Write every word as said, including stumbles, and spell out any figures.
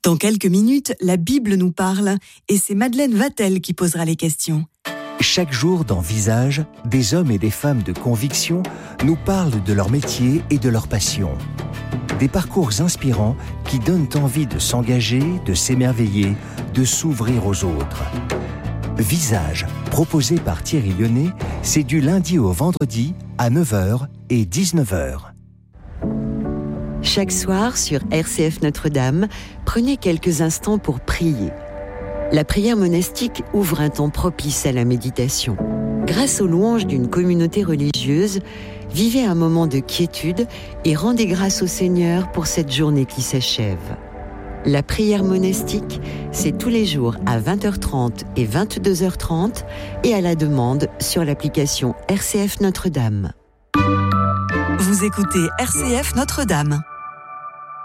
Dans quelques minutes, la Bible nous parle et c'est Madeleine Vatel qui posera les questions. Chaque jour dans Visage, des hommes et des femmes de conviction nous parlent de leur métier et de leur passion. Des parcours inspirants qui donnent envie de s'engager, de s'émerveiller, de s'ouvrir aux autres. Visage, proposé par Thierry Lyonnais, c'est du lundi au vendredi à neuf heures et dix-neuf heures. Chaque soir sur R C F Notre-Dame, prenez quelques instants pour prier. La prière monastique ouvre un temps propice à la méditation. Grâce aux louanges d'une communauté religieuse, vivez un moment de quiétude et rendez grâce au Seigneur pour cette journée qui s'achève. La prière monastique, c'est tous les jours à vingt heures trente et vingt-deux heures trente et à la demande sur l'application R C F Notre-Dame. Vous écoutez R C F Notre-Dame.